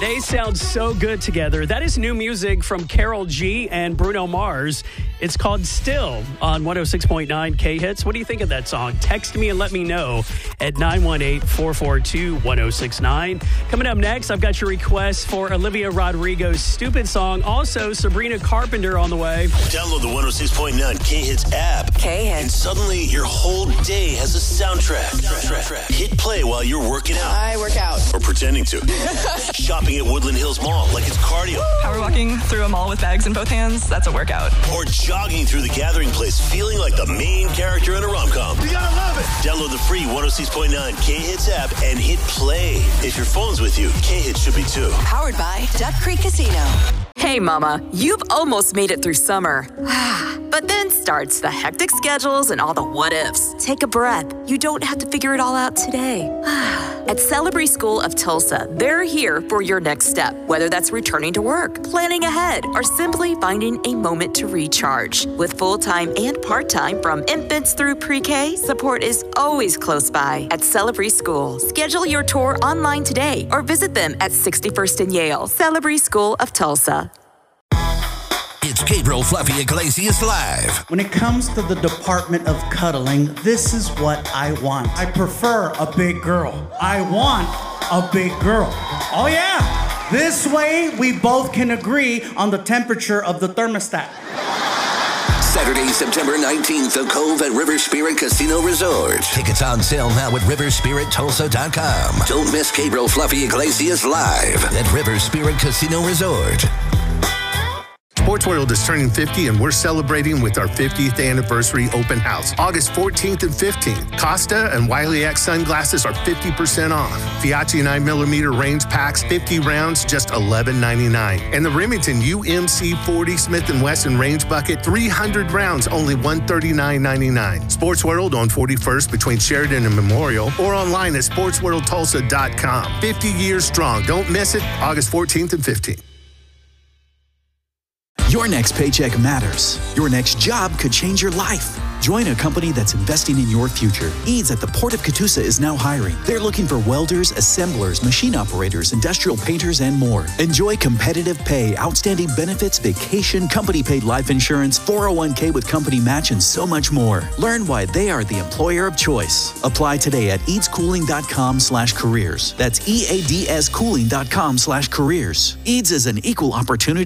They sound so good together. That is new music from Karol G and Bruno Mars. It's called Still on 106.9 K-Hits. What do you think of that song? Text me and let me know at 918-442-1069. Coming up next, I've got your request for Olivia Rodrigo's Stupid Song. Also, Sabrina Carpenter on the way. Download the 106.9 K-Hits app. K-Hits. And suddenly your whole day has a soundtrack. Hit play while you're working out. I work out. Or pretending to. Shopping at Woodland Hills Mall like it's cardio. Power walking through a mall with bags in both hands, that's a workout. Or jogging through the gathering place feeling like the main character in a rom-com. You gotta love it. Download the free 106.9 K-Hits app and hit play. If your phone's with you, K-Hits should be too. Powered by Duck Creek Casino. Hey, Mama, you've almost made it through summer. But then starts the hectic schedules and all the what-ifs. Take a breath. You don't have to figure it all out today. At Celebrity School of Tulsa, they're here for your next step, whether that's returning to work, planning ahead, or simply finding a moment to recharge. With full-time and part-time from infants through pre-K, support is always close by at Celebrity School. Schedule your tour online today or visit them at 61st and Yale. Celebrity School of Tulsa. It's Gabriel Fluffy Iglesias Live. When it comes to the department of cuddling, this is what I want. I prefer a big girl. I want a big girl. Oh yeah, this way we both can agree on the temperature of the thermostat. Saturday, September 19th, The Cove at River Spirit Casino Resort. Tickets on sale now at riverspirittulsa.com. Don't miss Gabriel Fluffy Iglesias Live at River Spirit Casino Resort. Sports World is turning 50 and we're celebrating with our 50th anniversary open house, August 14th and 15th. Costa and Wiley X sunglasses are 50% off. Fiat 9mm range packs, 50 rounds, just $11.99. And the Remington UMC 40 Smith & Wesson range bucket, 300 rounds, only $139.99. Sports World on 41st between Sheridan and Memorial or online at sportsworldtulsa.com. 50 years strong. Don't miss it, August 14th and 15th. Your next paycheck matters. Your next job could change your life. Join a company that's investing in your future. Eads at the Port of Catoosa is now hiring. They're looking for welders, assemblers, machine operators, industrial painters, and more. Enjoy competitive pay, outstanding benefits, vacation, company-paid life insurance, 401k with company match, and so much more. Learn why they are the employer of choice. Apply today at eadscooling.com/careers. That's EADScooling.com/careers. Eads is an equal opportunity